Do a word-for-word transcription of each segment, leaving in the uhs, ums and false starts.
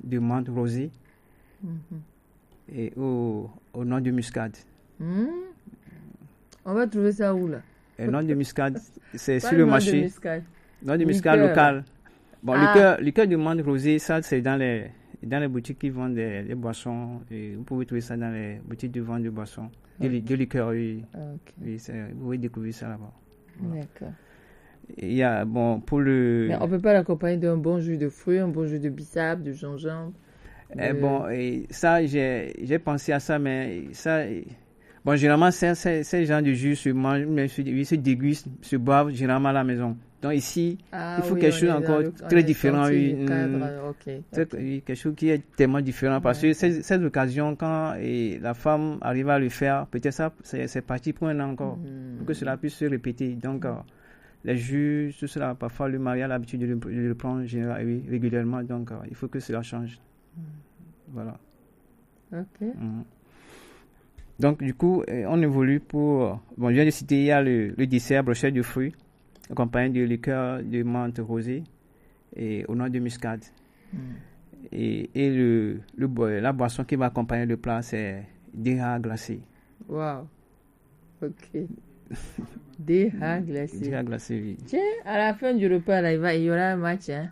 de menthe rosée Mm-hmm. et au, au noix de muscade. Mm. On va trouver ça où là? Et noix de muscade, c'est Pas sur le noix de marché. muscade. Noix de muscade Liqueur. local. Bon, Ah. liqueur, liqueur de menthe rosée, ça c'est dans les, dans les boutiques qui vendent des, des boissons. Et vous pouvez trouver ça dans les boutiques de vente de boissons. De, li- de liqueur, oui. Ok, Oui, c'est- vous pouvez découvrir ça là-bas. d'accord. Il y a, bon, pour le... Mais on peut pas l'accompagner d'un bon jus de fruits, un bon jus de bissap, de gingembre. Eh de- bon, et ça, j'ai j'ai pensé à ça, mais ça... Bon, généralement, ces, ces, ces genres de jus se mangent, mais se, ils se dégustent, se boivent généralement à la maison. Donc ici, Ah il faut oui, quelque on chose est dans encore le- on très est différent. sorti Oui, du hum, cadre, ok, c'est- ok. oui, quelque chose qui est tellement différent. Parce que Ouais. ces, ces occasions, quand et la femme arrive à le faire, peut-être ça, c'est c'est parti pour un an encore, Mhm. pour que cela puisse se répéter. Donc, euh, les jus, tout cela, parfois le mari a l'habitude de le, de le prendre général- oui, régulièrement. Donc, euh, il faut que cela change. Voilà. Ok. Mhm. Donc, du coup, euh, on évolue pour... euh, Bon, je viens de citer, il y a le, le dessert brochette de fruits, accompagné de liqueur de menthe rosée et au noix de muscade. Mm. Et, et le, le, bo- la boisson qui va accompagner le plat, c'est des rats glacés. Wow. Ok. Des rats glacés. Des rats glacés, oui. Tiens, à la fin du repas, là, il, va, il y aura un match. Hein?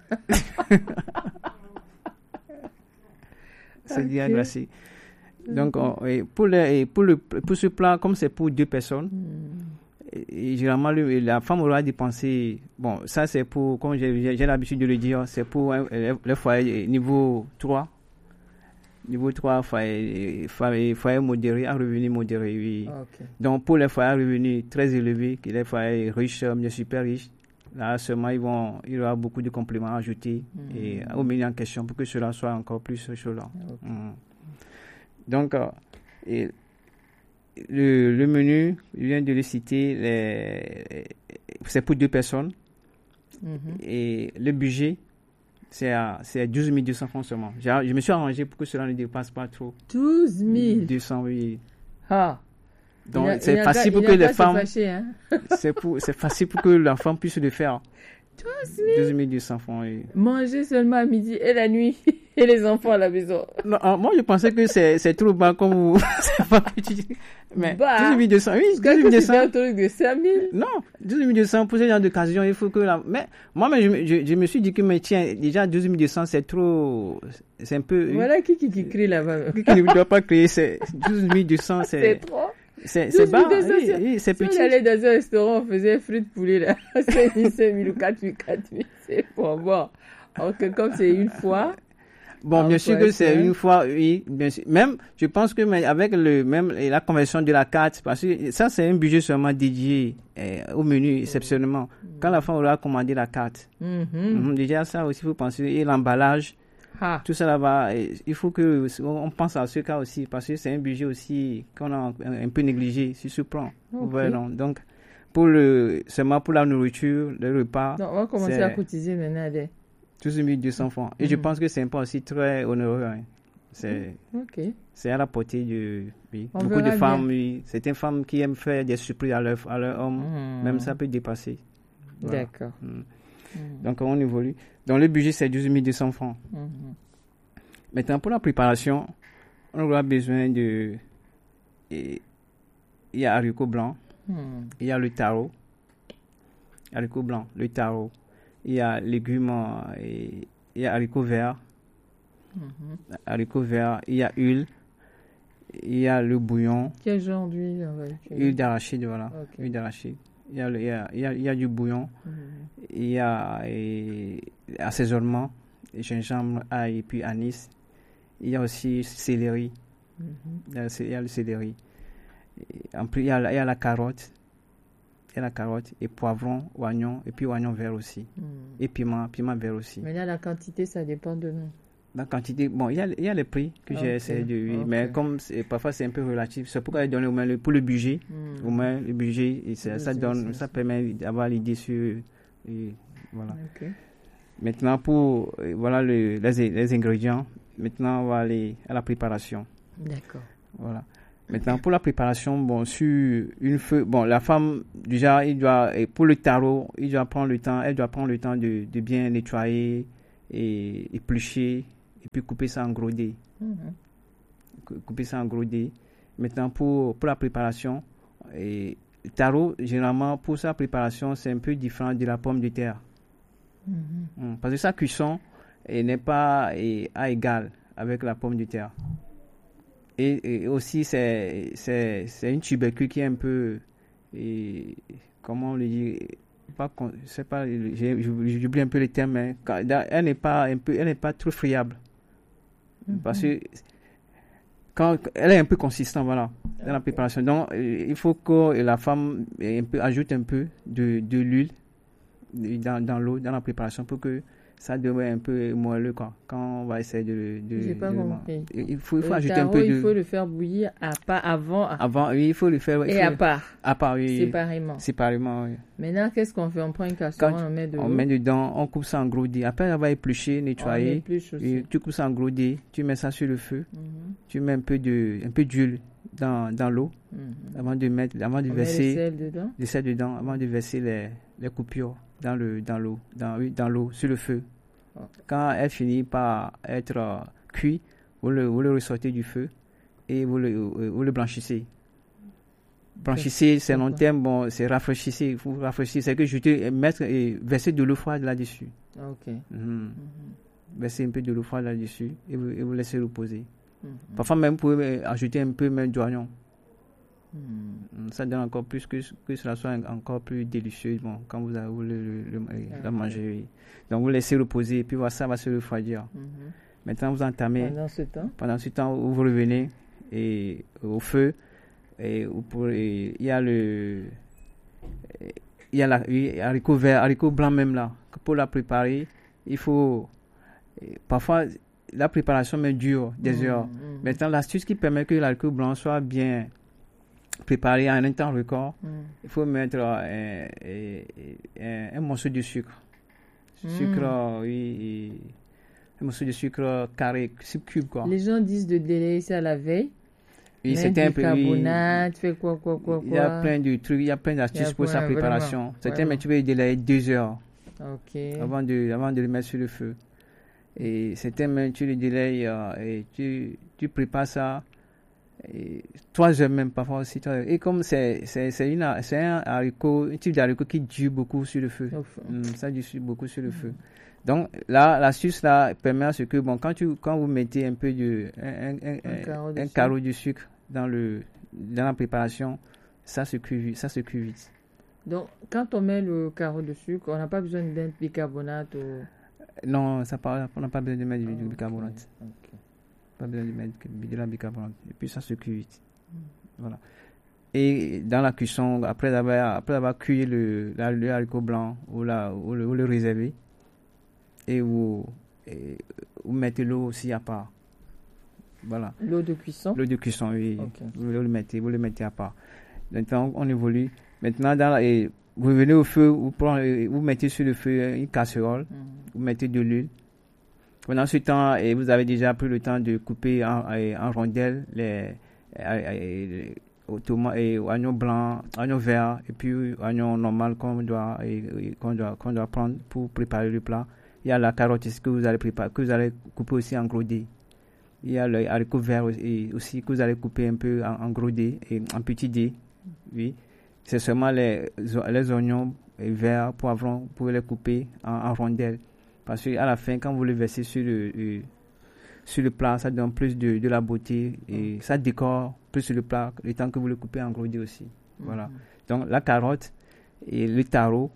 C'est des rats Ok. glacés. Donc, on- et pour, le, et pour, le, pour ce plat, comme c'est pour deux personnes, Mm. et, et généralement, le- la femme aura dépensé... Bon, ça, c'est pour, comme j'ai j'ai- j'ai l'habitude de le dire, c'est pour hein, le, le foyer niveau trois. Niveau trois, foyer, foyer, foyer modéré, à revenu modéré, oui. Ok. Donc, pour les foyers à revenus très élevés, qui les foyers riches, euh, mais super riches, là, seulement, ils vont, il y aura beaucoup de compléments ajoutés Mm. et, au menu en question pour que cela soit encore plus chaud. Ok. Mm. Donc, euh, et le, le menu, je viens de le citer, les- c'est pour deux personnes Mhm. et le budget, c'est à, c'est à douze mille deux cents francs seulement. J'ai- Je me suis arrangé pour que cela ne dépasse pas trop. douze mille. deux cents, oui. Ah. Donc, Il a- il c'est a facile qu'à- pour il que a les qu'à se femmes... fâcher, hein? C'est pour, c'est facile pour que l'enfant puisse le faire. douze douze mille deux cents francs, oui. Manger seulement à midi et la nuit et les enfants à la maison. Non, ah, moi, je pensais que c'est, c'est trop bas comme vous. C'est pas que tu dis. Mais Bah, douze mille deux cents, oui, douze Quand mille deux c'était un cents. truc de cinq mille. Non, douze mille deux cents pour ce genre d'occasion, il faut que la... Mais moi, mais je, me- je, je me suis dit que, mais tiens, déjà douze mille deux cents, c'est trop... C'est un peu... Voilà qui, qui, qui crie là-bas. Qui ne doit pas créer, c'est douze mille deux cents, C'est c'est... trop. C'est, c'est bas, douze mille deux cents, oui, c'est- oui, c'est Si on petit. allait dans un restaurant, on faisait frites poulet là. cinq mille, cinq mille ou quatre mille, quatre mille. C'est bon, bon. Alors que comme c'est une fois. Bon, Ah, bien on sûr peut que c'est essayer. une fois, oui, bien sûr. Même, je pense que mais avec le même et la conversion de la carte, parce que ça c'est un budget seulement dédié eh, au menu exceptionnellement. Quand la femme aura commandé la carte, Mhm. mhm, déjà ça aussi il faut penser et l'emballage, Ah. tout ça là-bas, eh, il faut que on on pense à ce cas aussi parce que c'est un budget aussi qu'on a un, un peu négligé sur ce plan. Vous Ok. voyez, donc, donc pour le seulement pour la nourriture, le repas, Donc, on va commencer c'est- à cotiser maintenant. Allez. douze mille deux cents francs. Et je Mhm. pense que c'est pas aussi très onéreux. Hein. C'est Ok. C'est à la portée de oui. On beaucoup de verra femmes. bien. Oui. C'est une femme qui aime faire des surprises à leur, à leur homme. Mhm. Même ça peut dépasser. Voilà. D'accord. Mm. Mhm. Donc on évolue. Donc le budget c'est douze mille deux cents francs. Mhm. Maintenant pour la préparation, on aura besoin de... et- il y a haricot blanc, Mhm. il y a le taro. Haricot blanc, le taro. Il y a légumes, euh, et il y a haricot vert. Mhm. Haricot vert, il y a huile. Il y a le bouillon. Quel genre d'huile on va utiliser? Huile d'arachide, voilà. Ok. Huile d'arachide. Il y a, le- il y a, il y a, il y a du bouillon. Mhm. Il y a et, assaisonnement, gingembre, ail et puis anis. Il y a aussi céleri. Mhm. Il y a, il y a le céleri. Et en plus, il y, a, la- il y a la carotte. Il y a la carotte et poivron, oignon et puis oignon vert aussi. Mhm. Et piment, piment vert aussi. Mais là, la quantité, ça dépend de nous. La quantité, bon, il y a, il y a les prix que j'ai Ok, essayé de... oui, ok. mais comme c'est- parfois c'est un peu relatif, c'est pourquoi j'ai donné au moins le, pour le budget. Mhm. Au moins, le budget, et ça, Oui, ça c'est- donne, c'est- ça permet d'avoir l'idée sur, et voilà. Ok. Maintenant, pour, euh, voilà le, les, les ingrédients. Maintenant, on va aller à la préparation. D'accord. Voilà. Maintenant, pour la préparation, bon, sur une feuille, bon, la femme, déjà, il doit, et pour le tarot, il doit prendre le temps, elle doit prendre le temps de, de bien nettoyer et éplucher et puis couper ça en gros dés. Mhm. Couper ça en gros dés. Maintenant, pour, pour la préparation, et le taro, généralement, pour sa préparation, c'est un peu différent de la pomme de terre. Mhm. Parce que sa cuisson et n'est pas et, à égal avec la pomme de terre. Et, et aussi, c'est, c'est, c'est une tubercule qui est un peu, et, comment on le dit, pas, c'est pas, j'ai, j'oublie un peu les termes, mais quand, elle n'est pas un peu, elle n'est pas trop friable. Mm-hmm. Parce que quand elle est un peu consistante, voilà, dans okay. la préparation. Donc, il faut que la femme un peu, ajoute un peu de, de l'huile dans, dans l'eau, dans la préparation, pour que ça devienne un peu moelleux, quoi, quand on va essayer de... de J'ai pas de, compris. Il faut, il faut le ajouter taro, un peu de... il faut le faire bouillir à pas avant. À... Avant, oui, il faut le faire... Et faut à le... part. À part, oui. Séparément. Séparément, oui. Maintenant, qu'est-ce qu'on fait? On prend une casserole, on met de l'eau. On met dedans, on coupe ça en gros dés. Après avoir épluché, nettoyé, on épluche aussi. Et tu coupes ça en gros dés, tu mets ça sur le feu, Mm-hmm. tu mets un peu de, un peu d'huile dans, dans l'eau, mm-hmm. avant de mettre, avant de on verser... met le sel dedans. Le sel dedans, avant de verser les, les coupures dans le, dans l'eau, dans, oui, dans l'eau, sur le feu. Oh. Quand elle finit par être euh, cuite, vous le, vous le ressortez du feu et vous le, euh, vous le blanchissez. Blanchissez, c'est un terme, bon, c'est rafraîchissez. Vous rafraîchissez, c'est que jeter, mettre et verser de l'eau froide là-dessus. Ok. Mm-hmm. Mm-hmm. Verser un peu de l'eau froide là-dessus et vous, et vous laissez reposer. Mm-hmm. Parfois même, vous pouvez ajouter un peu même d'oignon. Mm. Ça donne encore plus que, que cela soit encore plus délicieux bon, quand vous, avez, vous le, le, le, ah, la mangez. Oui. Donc vous laissez reposer et puis voilà, ça va se refroidir. Mm-hmm. Maintenant vous entamez. Pendant ce temps Pendant ce temps, vous revenez et, au feu. Et, pour, et, il y a le. Il y a la, oui, haricot vert, haricot blanc même là. Pour la préparer, il faut. Parfois, la préparation met dure des mm-hmm. heures. Mm-hmm. Maintenant, l'astuce qui permet que l'haricot blanc soit bien préparé en un temps record, mm. il faut mettre euh, un, un, un morceau de sucre. Sucre, mm. oui, un morceau de sucre carré, cube quoi. Les gens disent de délayer ça la veille. Oui, c'était un peu. Bicarbonate, fait quoi, quoi, quoi, quoi. Il y a plein de trucs, il y a plein d'astuces pour sa préparation. C'était, mais tu peux délayer deux heures. Ok. Avant de, avant de le mettre sur le feu. Et c'était même, tu le délayes euh, et tu, tu prépares ça. Et trois heures même parfois aussi. Et comme c'est, c'est, c'est, une, c'est un haricot, un type d'haricot qui dure beaucoup sur le feu. Mmh, ça dure beaucoup sur le mmh. feu. Donc là, l'astuce là permet à ce que, bon, quand, tu, quand vous mettez un peu de, un, un, un, un, carreau, de un carreau de sucre dans, le, dans la préparation, ça se cuit, ça se cuit vite. Donc, quand on met le carreau de sucre, on n'a pas besoin d'un bicarbonate ou... Non, ça pas, on n'a pas besoin de mettre du, du bicarbonate. Okay. Okay. Pas besoin de mettre de la bicarbonate. Et puis ça se cuit vite. Mm. Voilà. Et dans la cuisson, après avoir, après avoir cuit le, la, le haricot blanc, ou, la, ou, le, ou le réserver, et vous, et vous mettez l'eau aussi à part. Voilà. L'eau de cuisson? L'eau de cuisson, oui. Okay. Vous, le mettez, vous le mettez à part. Maintenant, on évolue. Maintenant, dans la, et vous venez au feu, vous, prenez, vous mettez sur le feu une casserole, mm. vous mettez de l'huile. Pendant ce temps, et vous avez déjà pris le temps de couper en, en rondelles les, les, les tomates et oignons blancs, oignons verts et puis oignons normal qu'on doit, et, qu'on doit, qu'on doit prendre pour préparer le plat. Il y a la carotte que vous allez préparer, que vous allez couper aussi en gros dés. Il y a le haricot vert aussi, aussi que vous allez couper un peu en, en gros dés et en petits dés. Oui. C'est seulement les, les oignons verts, poivrons, vous pouvez les couper en, en rondelles. Parce qu'à la fin, quand vous le versez sur le, euh, sur le plat, ça donne plus de, de la beauté et mm. ça décore plus sur le plat, le temps que vous le coupez en gros dés aussi. Mm. Voilà. Donc la carotte et le taro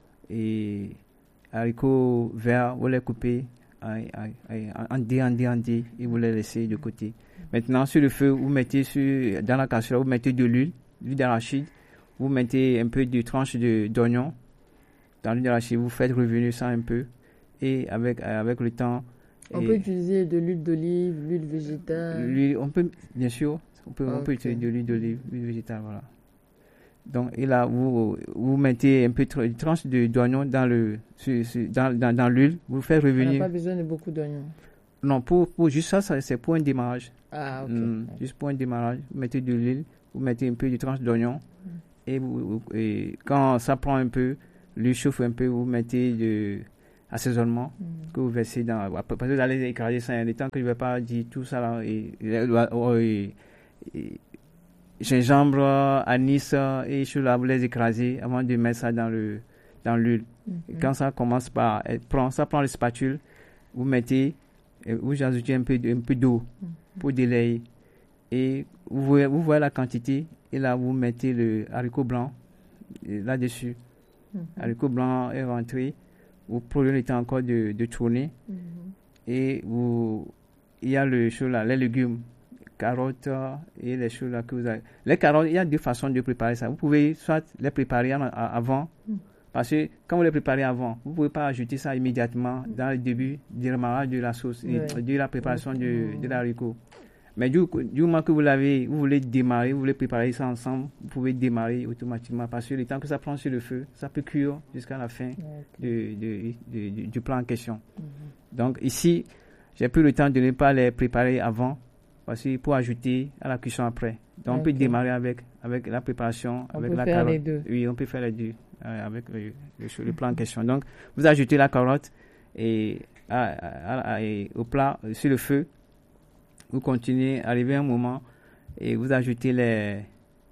et haricots verts, vous les coupez en, en, en dés, en dés, en dés et vous les laissez de côté. Maintenant, sur le feu, vous mettez sur, dans la casserole, vous mettez de l'huile, l'huile d'arachide, vous mettez un peu de tranches de, d'oignon. Dans l'huile d'arachide, vous faites revenir ça un peu. Et avec, avec le temps... On peut utiliser de l'huile d'olive, l'huile végétale. L'huile, on peut, bien sûr, on peut, okay. on peut utiliser de l'huile d'olive, l'huile végétale, voilà. Donc, et là, vous, vous mettez un peu de tranche de, d'oignon dans, le, sur, sur, dans, dans, dans l'huile, vous faites revenir... On n'a pas besoin de beaucoup d'oignons. Non, pour, pour juste ça, ça, c'est pour un démarrage. Ah, ok. Mmh, okay. Juste pour un démarrage, vous mettez de l'huile, vous mettez un peu de tranche d'oignon, mmh. et, vous, et quand ça prend un peu, l'huile chauffe un peu, vous mettez de... assaisonnement Mhm. que vous versez dans. Parce que vous allez écraser ça. Il y a des temps que je ne vais pas dire tout ça là. Et, et, et, et gingembre, anis et choux-là, vous les écrasez avant de mettre ça dans le dans l'huile. Mhm. Quand ça commence par prend ça prend le spatule, vous mettez, vous ajoutez un peu de, un peu d'eau Mhm. pour délayer et vous voyez, vous voyez la quantité et là vous mettez le haricot blanc là-dessus. Mhm. Haricot blanc est rentré, vous prenez le temps encore de, de tourner Mhm. et vous il y a le choux là, les légumes, carottes et les choses là que vous avez. Les carottes, il y a deux façons de préparer ça. Vous pouvez soit les préparer en, à, avant, mm. parce que quand vous les préparez avant, vous ne pouvez pas ajouter ça immédiatement mm. dans le début du démarrage de la sauce, ouais. et de la préparation mm. de, de l'haricot. Mais du, du moment que vous l'avez, vous voulez démarrer, vous voulez préparer ça ensemble, vous pouvez démarrer automatiquement parce que le temps que ça prend sur le feu, ça peut cuire jusqu'à la fin okay. de, de, de, de, du plat en question. Mm-hmm. Donc ici, j'ai pris le temps de ne pas les préparer avant. Aussi pour ajouter à la cuisson après. Donc okay. on peut démarrer avec, avec la préparation, on avec peut la faire carotte. Les deux. Oui, on peut faire les deux euh, avec le, le, le plat en question. Donc vous ajoutez la carotte et, à, à, à, et au plat sur le feu. Vous continuez, arrivé un moment et vous ajoutez les,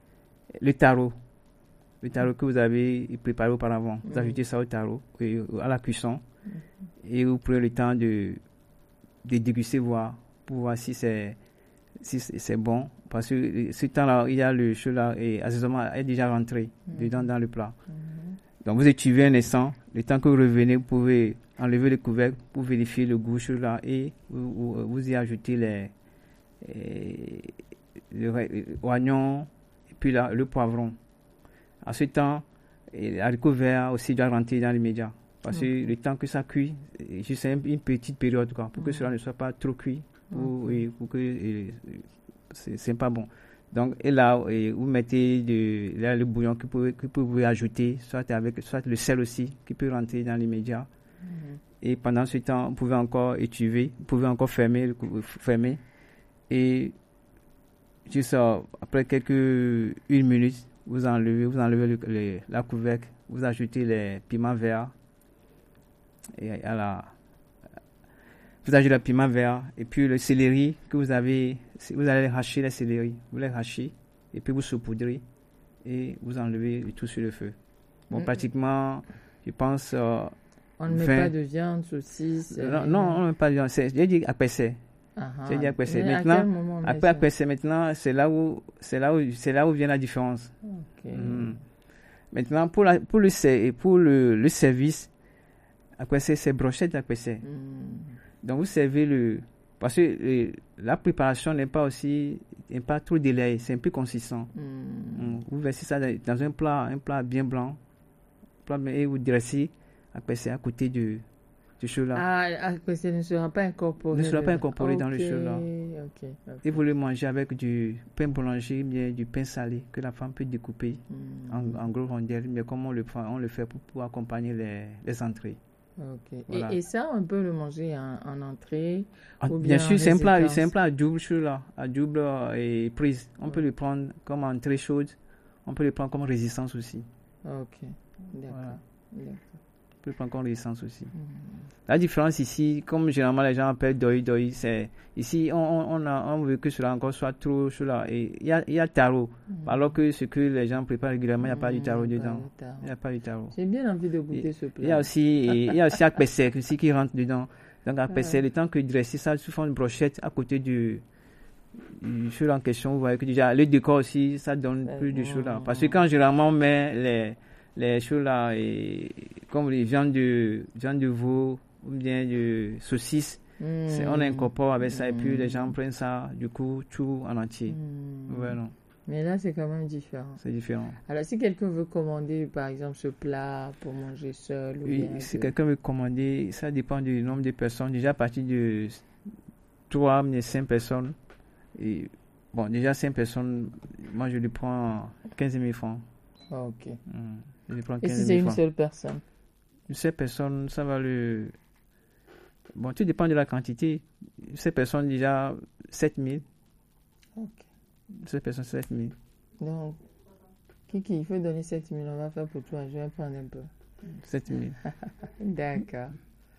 le taro. Le taro que vous avez préparé auparavant. Vous mmh. ajoutez ça au taro, et à la cuisson. Mmh. Et vous prenez le temps de, de déguster, voir, pour voir si c'est si c'est bon, parce que ce temps-là, il y a le chaud là et assaisonnement est déjà rentré mm-hmm. dedans dans le plat. Mm-hmm. Donc vous étuvez un instant, le temps que vous revenez, vous pouvez enlever le couvercle pour vérifier le goût chaud là et vous, vous, vous y ajoutez les, les, les oignons et puis là, le poivron. À ce temps, le haricot vert aussi doit rentrer dans l'immédiat. Parce mm-hmm. que le temps que ça cuit, juste une petite période quoi, pour mm-hmm. que cela ne soit pas trop cuit. Pour, okay. et, pour que et, c'est, c'est pas bon. Donc et là et vous mettez de, là, le bouillon que vous pouvez, que vous pouvez ajouter, soit avec soit le sel aussi qui peut rentrer dans l'immédiat. Mm-hmm. Et pendant ce temps, vous pouvez encore étuver, vous pouvez encore fermer, fermer et juste euh, après quelques une minute, vous enlevez, vous enlevez le, le, la couvercle, vous ajoutez les piments verts et à la vous ajoutez le piment vert et puis le céleri que vous avez, vous allez hacher les céleri, vous les hachez et puis vous saupoudrez et vous enlevez le tout sur le feu. Bon, mmh. pratiquement, je pense. Euh, on ne met vingt... pas de viande, saucisse. Non, non, on ne met pas de viande. J'ai dit après c'est. J'ai dit après c'est. Maintenant, après après c'est maintenant, c'est là où, c'est là où, c'est là où vient la différence. Okay. Mmh. Maintenant, pour la, pour le, pour le, le service, après c'est, c'est brochette après c'est. Mmh. Donc vous servez le... Parce que euh, la préparation n'est pas aussi... n'est pas trop délayée, c'est un peu consistant. Mm. Vous versez ça dans, dans un plat, un plat bien blanc, plat, et vous dressez, après c'est à côté du, du chaud là. Ah, après ça ne sera pas incorporé. Ne sera pas incorporé okay. dans le chaud là. Okay. Okay. Et vous le mangez avec du pain boulanger, bien du pain salé que la femme peut découper mm. en, en gros rondelles, mais comme on le, prend, on le fait pour, pour accompagner les, les entrées. Okay. Voilà. Et, et ça, on peut le manger en, en entrée ah, ou bien, bien sûr, c'est un, plat, c'est un plat à double, là, à double et prise. On ouais. peut le prendre comme entrée chaude, on peut le prendre comme résistance aussi. Ok, d'accord. Voilà. d'accord. On peut le prendre comme résistance aussi. Mmh. La différence ici, comme généralement les gens appellent doi doi, c'est ici, on, on, a, on veut que cela encore soit trop chaud là. Et il y a, y a taro, mmh. alors que ce que les gens préparent régulièrement, il n'y a pas du taro mmh, dedans. Il n'y a pas du taro. J'ai bien envie de goûter et, ce plat. Il y a aussi, il y a aussi akpesek aussi qui rentre dedans. Donc akpesek, le temps que dresser ça sous forme de brochette à côté du, du chaud en question, vous voyez que déjà le décor aussi, ça donne c'est plus bon. de chaud là. Parce que quand généralement on met les les choses là, et, comme les viandes de, viande de veau ou bien de saucisses, mmh. on incorpore avec mmh. ça et puis les gens prennent ça, du coup, tout en entier. Mmh. Ouais, non. Mais là, c'est quand même différent. C'est différent. Alors, si quelqu'un veut commander, par exemple, ce plat pour manger seul ou oui, bien si quelqu'un veut commander, ça dépend du nombre de personnes. Déjà, à partir de trois, cinq personnes. Et, bon, déjà, cinq personnes, moi, je lui prends quinze mille francs. Ah, ok. Mmh. Et si c'est une seule personne? Une seule personne, ça va le... Bon, tout dépend de la quantité. Une seule personne, déjà, sept mille. Ok. Une seule personne, sept mille. Donc, Kiki, il faut donner sept mille. On va faire pour toi. Je vais prendre un peu. sept mille. D'accord.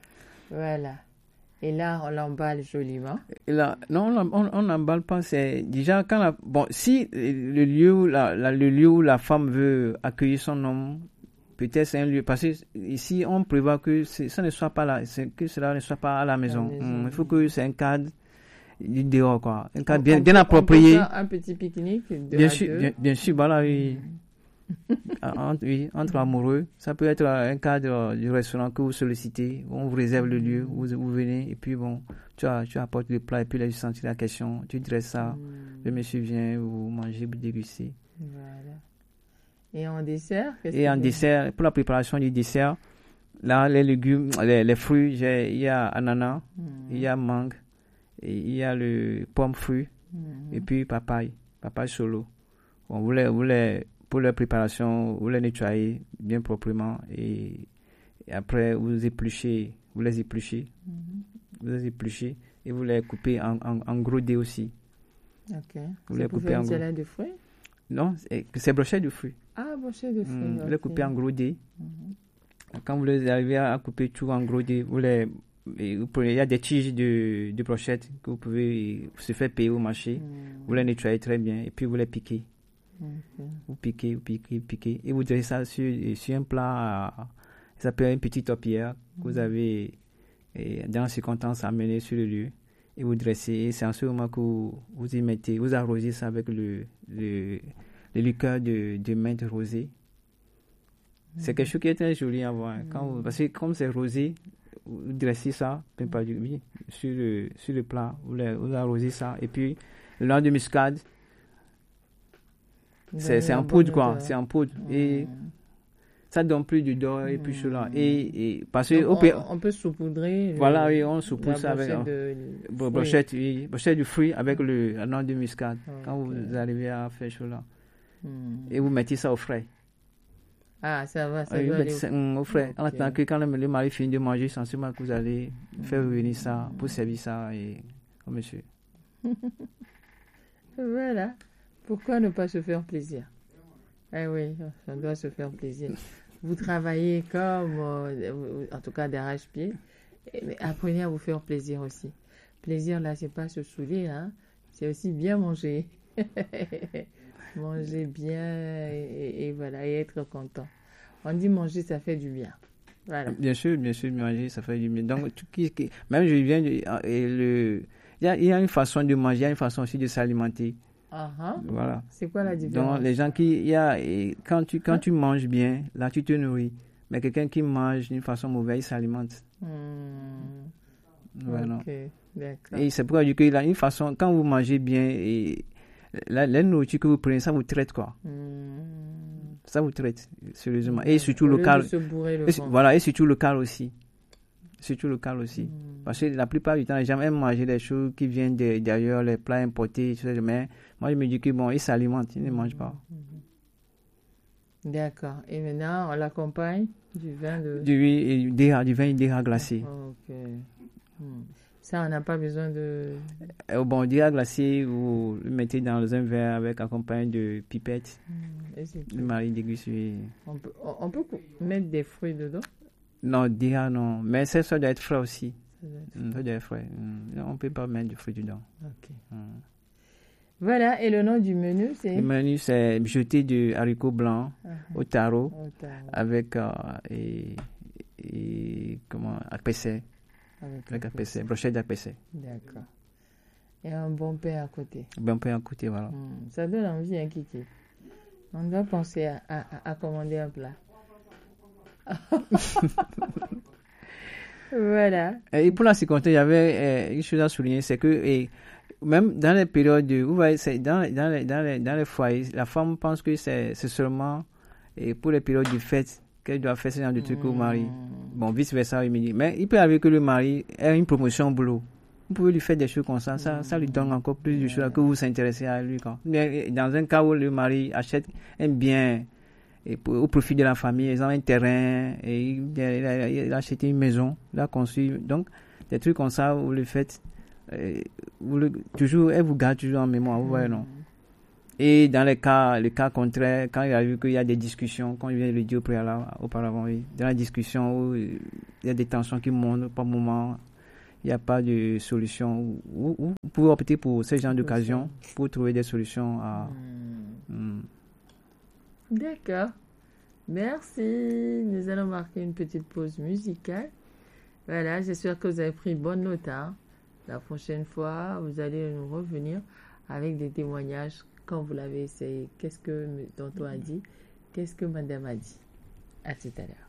Voilà. Et là, on l'emballe joliment. Et là, non, on n'emballe pas. C'est déjà quand la, bon, si le lieu où la, la, le lieu où la femme veut accueillir son homme, peut-être c'est un lieu, parce que ici on prévoit que ça ne soit pas là, que cela ne soit pas à la maison. La maison. Hum, il faut que c'est un cadre du dehors, quoi, un cadre on, bien, on bien peut, approprié. On peut faire un petit pique-nique. Bien sûr, bien, bien sûr, voilà, oui. entre, oui, entre amoureux, ça peut être un cadre du restaurant que vous sollicitez, on vous réserve le lieu où vous, vous venez et puis bon, tu, as, tu apportes le plat et puis là tu sens la question, tu dresses ça, mm. le monsieur vient, vous mangez, vous dégustez. Voilà. Et en dessert Et en dessert, pour la préparation du dessert, là les légumes, les, les fruits, il y a ananas, mm. il y a mangue, et il y a le pomme fruit mm. et puis papaye, papaye solo. Bon, vous les, vous les pour la préparation, vous les nettoyez bien proprement et, et après vous épluchez, vous les épluchez, mm-hmm. vous les épluchez et vous les coupez en, en, en gros dés aussi. Ok. Vous les coupez en salade de fruits? Non, c'est, c'est brochettes de fruits. Ah, brochettes de fruits. Mm, okay. Vous les coupez en gros dés. Mm-hmm. Quand vous les arrivez à couper tout en gros dés, vous les, vous prenez, il y a des tiges de, de brochettes que vous pouvez se faire payer au marché. Mm. Vous les nettoyez très bien et puis vous les piquez. Okay. Vous piquez, vous piquez, vous piquez, et vous dressez ça sur, sur un plat, euh, ça s'appelle une petite topière que vous avez et, dans la circonstance amenée sur le lieu, et vous dressez, et c'est en ce moment que vous, vous y mettez, vous arrosez ça avec le, le, le liqueur de, de menthe rosée. Mm. C'est quelque chose qui est très joli à voir, mm. quand vous, parce que comme c'est rosé, vous dressez ça, même pas du oui, sur le, sur le plat, vous, les, vous arrosez ça, et puis le noix de muscade. C'est, c'est en poudre, quoi. C'est en poudre. Mmh. Et ça donne plus d'odeur et plus cela. Et, et parce que on, peut, on peut saupoudrer. Voilà, oui, on saupoudre ça avec. De brochette, oui. Brochette de fruits avec le, la noix de muscade. Okay. Quand vous arrivez à faire cela. Mmh. Et vous mettez ça au frais. Ah, ça va, ça oui, va. Vous mettez ça au frais. Okay. En attendant que quand le, le mari finit de manger, c'est en ce moment que vous allez mmh. faire revenir ça pour servir ça. Et, oh, monsieur. Voilà. Pourquoi ne pas se faire plaisir? Eh oui, on doit se faire plaisir. Vous travaillez comme, euh, en tout cas d'arrache-pied, mais apprenez à vous faire plaisir aussi. Plaisir, là, c'est pas se saouler, hein. C'est aussi bien manger. Manger bien et, et voilà, et être content. On dit manger, ça fait du bien. Voilà. Bien sûr, bien sûr, manger, ça fait du bien. Donc, tout qui, qui, même je viens de, et le, il y a, il y a une façon de manger, il y a une façon aussi de s'alimenter. Uh-huh. Voilà. C'est quoi la différence? Donc, les gens qui, il y a, quand tu, quand hein? tu manges bien, là, tu te nourris. Mais quelqu'un qui mange d'une façon mauvaise, il s'alimente. Hmm. Voilà. Ok, d'accord. Et c'est pourquoi je dis qu'il a une façon, quand vous mangez bien, et la, la nourriture que vous prenez, ça vous traite, quoi. Hmm. Ça vous traite, sérieusement. Et surtout Au local. De se bourrer le et, voilà, et surtout local aussi. Surtout local aussi. Mm. Parce que la plupart du temps, les gens aiment manger des choses qui viennent de, d'ailleurs, les plats importés. Mais moi, je me dis que bon, ils s'alimentent, ils ne mangent pas. D'accord. Et maintenant, on l'accompagne du vin de... Du, du, du, du vin idéa glacé. Ok. Hmm. Ça, on n'a pas besoin de... Euh, bon, idéa glacé, vous le mettez dans un verre avec accompagné de pipettes. Mm. Le mari déguste. On peut, on peut mettre des fruits dedans? Non, déjà non. Mais ça, ça doit être frais aussi. Ça doit être frais. Mm. On ne peut pas mettre du fruit dedans. Ok. Mm. Voilà, et le nom du menu, c'est? Le menu, c'est jeté de haricots blancs uh-huh. au taro, au taro. avec euh, et, et comment, apessé. Avec apessé, brochette d'apessé. D'accord. Et un bon pain à côté. Un bon pain à côté, voilà. Mm. Ça donne envie, hein, Kiki. On doit penser à, à, à commander un plat. Voilà. Et pour la circonstance, il y avait euh, une chose à souligner, c'est que et, même dans les périodes de, vous voyez, c'est dans, dans, les, dans, les, dans les foyers, la femme pense que c'est, c'est seulement et pour les périodes de fête qu'elle doit faire ce genre de trucs mmh. au mari. Bon, vice versa, il me dit. Mais il peut arriver que le mari ait une promotion au boulot. Vous pouvez lui faire des choses comme ça, mmh. ça, ça lui donne encore plus de choses que vous vous intéressez à lui. Quand. Mais dans un cas où le mari achète un bien et pour, au profit de la famille, ils ont un terrain, et il, il, a, il a acheté une maison, il a construit. Donc, des trucs comme ça, vous le faites, euh, vous le, toujours, elle vous garde toujours en mémoire, vous voyez, non? Et dans les cas, les cas contraires, quand il y a vu qu'il y a des discussions, quand je viens de le dire auparavant, oui, dans la discussion où il y a des tensions qui montent par moment, il n'y a pas de solution, vous, vous pouvez opter pour ce genre d'occasion pour trouver des solutions à... Hmm. Hmm. D'accord. Merci. Nous allons marquer une petite pause musicale. Voilà, j'espère que vous avez pris bonne note. Hein. La prochaine fois, vous allez nous revenir avec des témoignages quand vous l'avez essayé. Qu'est-ce que tonton a dit? Qu'est-ce que madame a dit? À tout à l'heure.